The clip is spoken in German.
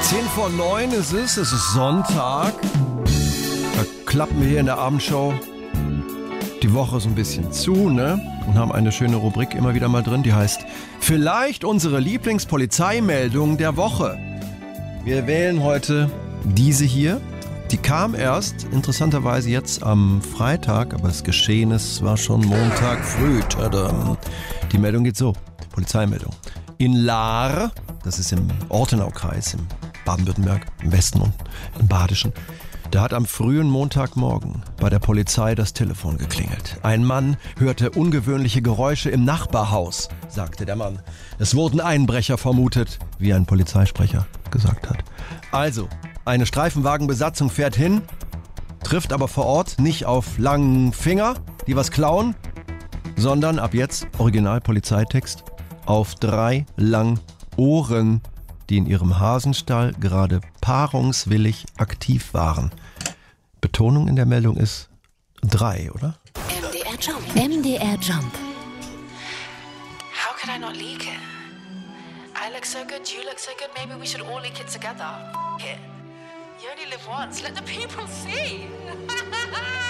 10:09 ist es ist Sonntag. Da klappen wir hier in der Abendshow die Woche so ein bisschen zu, ne? Und haben eine schöne Rubrik immer wieder mal drin, die heißt vielleicht unsere Lieblingspolizeimeldung der Woche. Wir wählen heute diese hier. Die kam erst interessanterweise jetzt am Freitag, aber das Geschehnis war schon Montag früh. Tadam. Die Meldung geht so, Polizeimeldung. In Lahr, das ist im Ortenaukreis, im Baden-Württemberg, im Westen und im Badischen, da hat am frühen Montagmorgen bei der Polizei das Telefon geklingelt. Ein Mann hörte ungewöhnliche Geräusche im Nachbarhaus, sagte der Mann. Es wurden Einbrecher vermutet, wie ein Polizeisprecher gesagt hat. Also, eine Streifenwagenbesatzung fährt hin, trifft aber vor Ort nicht auf langen Finger, die was klauen, sondern ab jetzt, Original-Polizeitext, auf 3 langen Ohren, die in ihrem Hasenstall gerade paarungswillig aktiv waren. Betonung in der Meldung ist 3, oder? MDR Jump. MDR Jump. How could I not leak it? I look so good, you look so good, maybe we should all leak it together. F*** it. You only live once, let the people see.